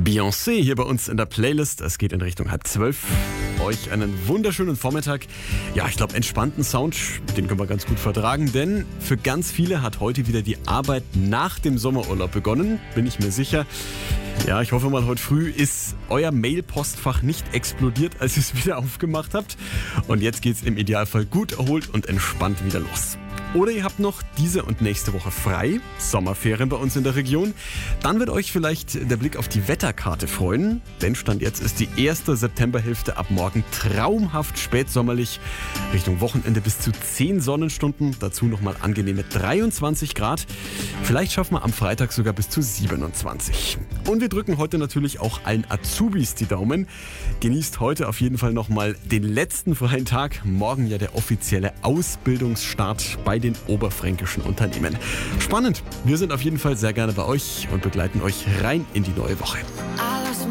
Beyoncé hier bei uns in der Playlist. Es geht in Richtung 11:30. Euch einen wunderschönen Vormittag. Ja, ich glaube, entspannten Sound, den können wir ganz gut vertragen, denn für ganz viele hat heute wieder die Arbeit nach dem Sommerurlaub begonnen, bin ich mir sicher. Ja, ich hoffe mal, heute früh ist euer Mail-Postfach nicht explodiert, als ihr es wieder aufgemacht habt. Und jetzt geht's im Idealfall gut erholt und entspannt wieder los. Oder ihr habt noch diese und nächste Woche frei, Sommerferien bei uns in der Region. Dann wird euch vielleicht der Blick auf die Wetterkarte freuen, denn Stand jetzt ist die erste Septemberhälfte ab morgen traumhaft spätsommerlich. Richtung Wochenende bis zu 10 Sonnenstunden, dazu nochmal angenehme 23 Grad. Vielleicht schaffen wir am Freitag sogar bis zu 27. Und wir drücken heute natürlich auch allen Azubis die Daumen. Genießt heute auf jeden Fall nochmal den letzten freien Tag. Morgen ja der offizielle Ausbildungsstart bei den oberfränkischen Unternehmen. Spannend. Wir sind auf jeden Fall sehr gerne bei euch und begleiten euch rein in die neue Woche.